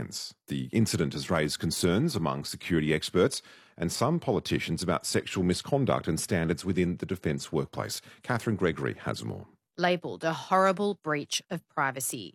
Defence. The incident has raised concerns among security experts and some politicians about sexual misconduct and standards within the defence workplace. Catherine Gregory has more. Labelled a horrible breach of privacy.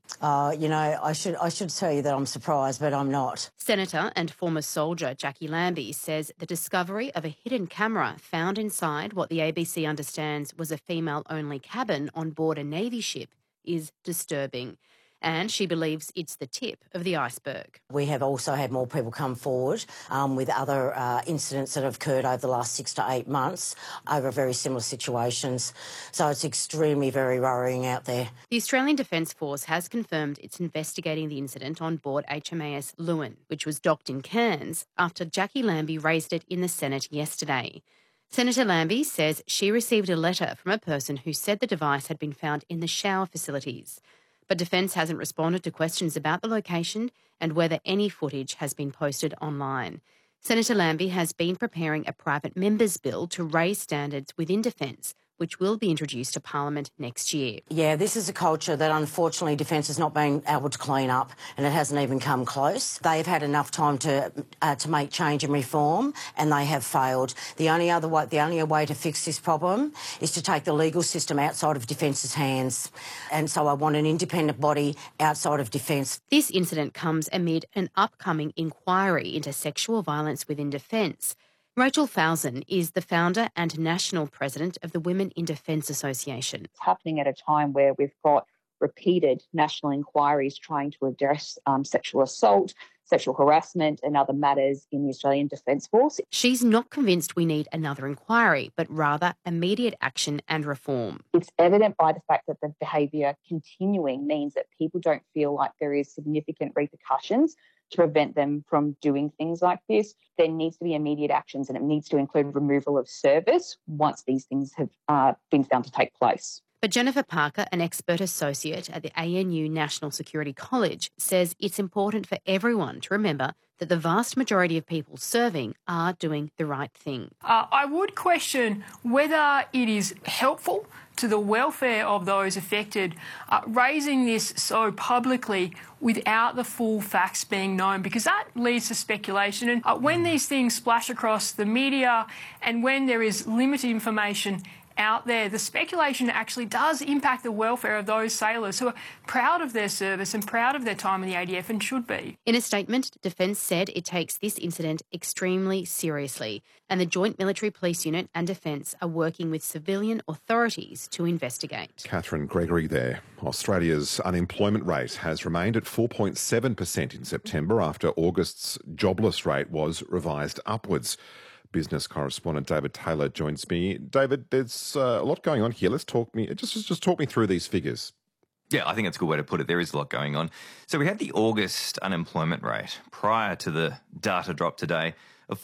I should tell you that I'm surprised, but I'm not. Senator and former soldier Jackie Lambie says the discovery of a hidden camera found inside what the ABC understands was a female-only cabin on board a Navy ship is disturbing. And she believes it's the tip of the iceberg. We have also had more people come forward with other incidents that have occurred over the last 6 to 8 months over very similar situations. So it's extremely very worrying out there. The Australian Defence Force has confirmed it's investigating the incident on board HMAS Lewin, which was docked in Cairns after Jackie Lambie raised it in the Senate yesterday. Senator Lambie says she received a letter from a person who said the device had been found in the shower facilities. But Defence hasn't responded to questions about the location and whether any footage has been posted online. Senator Lambie has been preparing a private member's bill to raise standards within Defence, which will be introduced to Parliament next year. Yeah, this is a culture that unfortunately Defence has not been able to clean up, and it hasn't even come close. They've had enough time to make change and reform, and they have failed. The only way to fix this problem is to take the legal system outside of Defence's hands. And so I want an independent body outside of Defence. This incident comes amid an upcoming inquiry into sexual violence within Defence. Rachel Falzon is the founder and national president of the Women in Defence Association. It's happening at a time where we've got repeated national inquiries trying to address sexual assault, sexual harassment and other matters in the Australian Defence Force. She's not convinced we need another inquiry, but rather immediate action and reform. It's evident by the fact that the behaviour continuing means that people don't feel like there is significant repercussions to prevent them from doing things like this. There needs to be immediate actions, and it needs to include removal of service once these things have been found to take place. But Jennifer Parker, an expert associate at the ANU National Security College, says it's important for everyone to remember that the vast majority of people serving are doing the right thing. I would question whether it is helpful to the welfare of those affected, raising this so publicly without the full facts being known, because that leads to speculation. And when these things splash across the media and when there is limited information out there, the speculation actually does impact the welfare of those sailors who are proud of their service and proud of their time in the ADF and should be. In a statement, Defence said it takes this incident extremely seriously, and the Joint Military Police Unit and Defence are working with civilian authorities to investigate. Catherine Gregory there. Australia's unemployment rate has remained at 4.7% in September after August's jobless rate was revised upwards. Business correspondent David Taylor joins me. David, there's a lot going on here. Just talk me through these figures. Yeah, I think that's a good way to put it. There is a lot going on. So we had the August unemployment rate prior to the data drop today of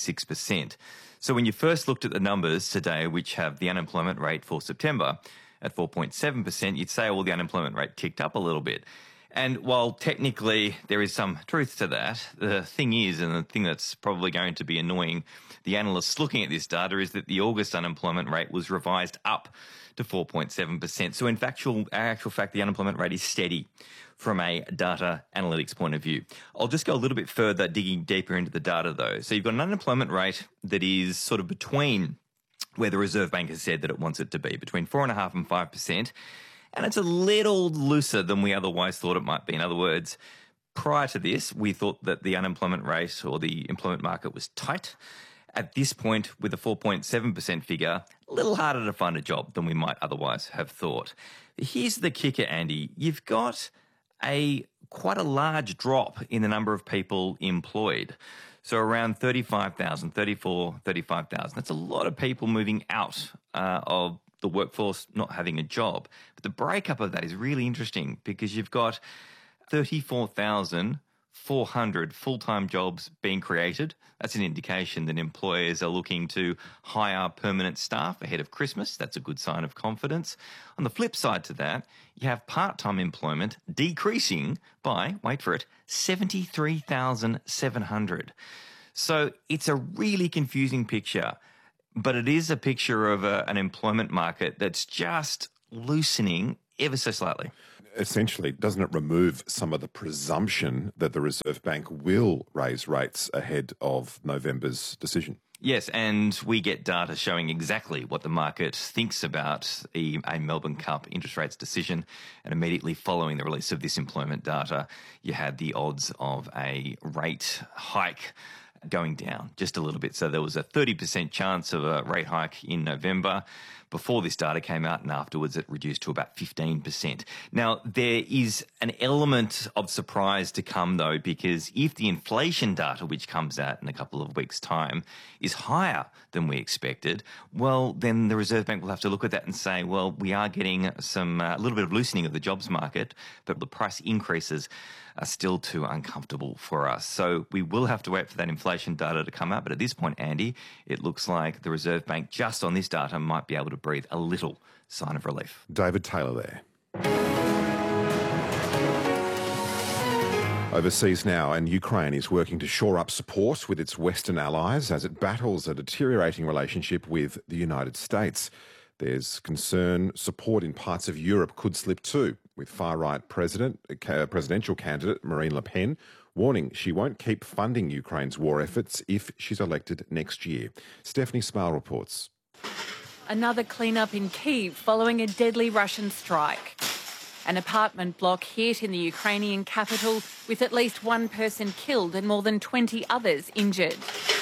4.6%. So when you first looked at the numbers today, which have the unemployment rate for September at 4.7%, you'd say, well, the unemployment rate ticked up a little bit. And while technically there is some truth to that, the thing is, and the thing that's probably going to be annoying the analysts looking at this data, is that the August unemployment rate was revised up to 4.7%. So in actual fact, the unemployment rate is steady from a data analytics point of view. I'll just go a little bit further, digging deeper into the data though. So you've got an unemployment rate that is sort of between where the Reserve Bank has said that it wants it to be, between 4.5% and 5%. And it's a little looser than we otherwise thought it might be. In other words, prior to this, we thought that the unemployment rate or the employment market was tight. At this point, with a 4.7% figure, a little harder to find a job than we might otherwise have thought. Here's the kicker, Andy. You've got quite a large drop in the number of people employed. So around 35,000. That's a lot of people moving out of the workforce, not having a job. But the breakup of that is really interesting because you've got 34,400 full-time jobs being created. That's an indication that employers are looking to hire permanent staff ahead of Christmas. That's a good sign of confidence. On the flip side to that, you have part-time employment decreasing by, wait for it, 73,700. So it's a really confusing picture. But it is a picture of an employment market that's just loosening ever so slightly. essentially, doesn't it remove some of the presumption that the Reserve Bank will raise rates ahead of November's decision? Yes, and we get data showing exactly what the market thinks about a Melbourne Cup interest rates decision. And immediately following the release of this employment data, you had the odds of a rate hike going down just a little bit. So there was a 30% chance of a rate hike in November before this data came out, and afterwards it reduced to about 15%. Now, there is an element of surprise to come, though, because if the inflation data, which comes out in a couple of weeks' time, is higher than we expected, well, then the Reserve Bank will have to look at that and say, well, we are getting a little bit of loosening of the jobs market, but the price increases are still too uncomfortable for us. So we will have to wait for that inflation data to come out. But at this point, Andy, it looks like the Reserve Bank, just on this data, might be able to breathe a little sign of relief. David Taylor there. Overseas now, and Ukraine is working to shore up support with its Western allies as it battles a deteriorating relationship with the United States. There's concern support in parts of Europe could slip too, with far-right presidential candidate Marine Le Pen warning she won't keep funding Ukraine's war efforts if she's elected next year. Stephanie Smale reports. Another clean-up in Kyiv following a deadly Russian strike. An apartment block hit in the Ukrainian capital with at least one person killed and more than 20 others injured.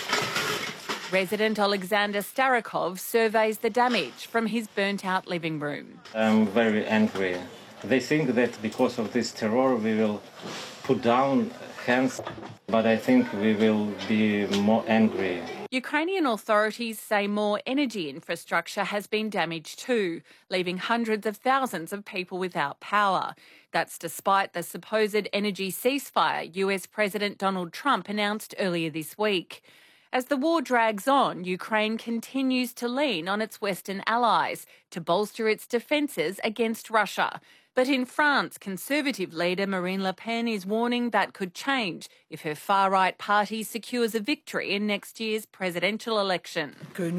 Resident Alexander Starakov surveys the damage from his burnt-out living room. I'm very angry. They think that because of this terror we will put down hands, but I think we will be more angry. Ukrainian authorities say more energy infrastructure has been damaged too, leaving hundreds of thousands of people without power. That's despite the supposed energy ceasefire US President Donald Trump announced earlier this week. As the war drags on, Ukraine continues to lean on its Western allies to bolster its defences against Russia. But in France, Conservative leader Marine Le Pen is warning that could change if her far-right party secures a victory in next year's presidential election.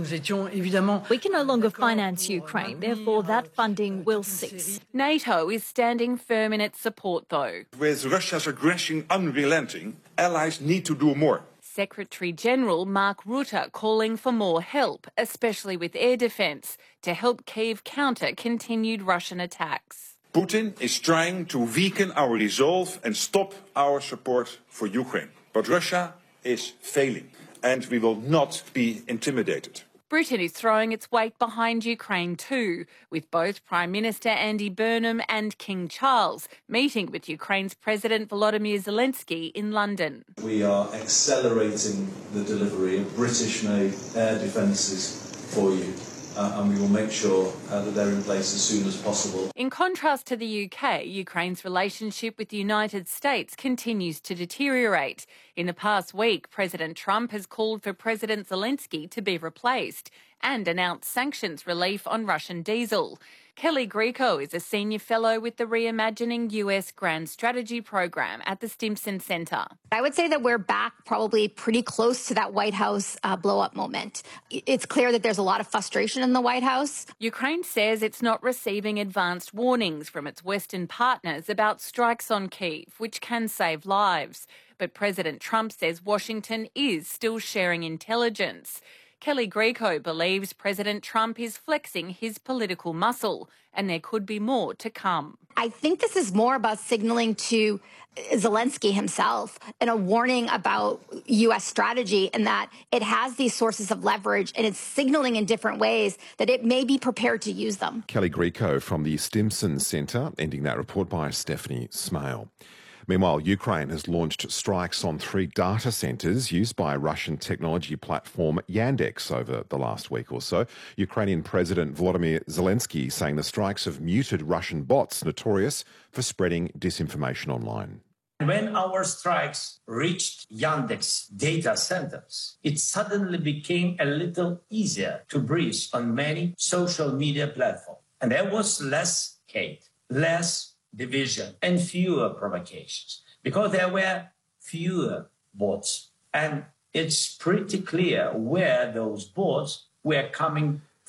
We can no longer finance Ukraine, therefore that funding will cease. NATO is standing firm in its support, though. With Russia's aggression unrelenting, allies need to do more. Secretary-General Mark Rutte calling for more help, especially with air defence, to help Kyiv counter continued Russian attacks. Putin is trying to weaken our resolve and stop our support for Ukraine. But Russia is failing, and we will not be intimidated. Britain is throwing its weight behind Ukraine too, with both Prime Minister Andy Burnham and King Charles meeting with Ukraine's President Volodymyr Zelensky in London. We are accelerating the delivery of British-made air defences for you. And we will make sure that they're in place as soon as possible. In contrast to the UK, Ukraine's relationship with the United States continues to deteriorate. In the past week, President Trump has called for President Zelensky to be replaced and announced sanctions relief on Russian diesel. Kelly Greco is a senior fellow with the Reimagining US Grand Strategy program at the Stimson Center. I would say that we're back probably pretty close to that White House blow-up moment. It's clear that there's a lot of frustration in the White House. Ukraine says it's not receiving advanced warnings from its Western partners about strikes on Kyiv, which can save lives. But President Trump says Washington is still sharing intelligence. Kelly Greco believes President Trump is flexing his political muscle, and there could be more to come. I think this is more about signaling to Zelensky himself and a warning about U.S. strategy, and that it has these sources of leverage and it's signaling in different ways that it may be prepared to use them. Kelly Greco from the Stimson Centre, ending that report by Stephanie Smale. Meanwhile, Ukraine has launched strikes on 3 data centres used by Russian technology platform Yandex over the last week or so. Ukrainian President Volodymyr Zelensky saying the strikes have muted Russian bots notorious for spreading disinformation online. When our strikes reached Yandex data centers, it suddenly became a little easier to breathe on many social media platforms. And there was less hate, less division, and fewer provocations, because there were fewer bots. And it's pretty clear where those bots were coming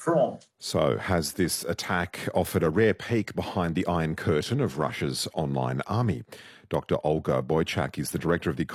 from. So has this attack offered a rare peek behind the Iron Curtain of Russia's online army? Dr. Olga Boychuk is the director of the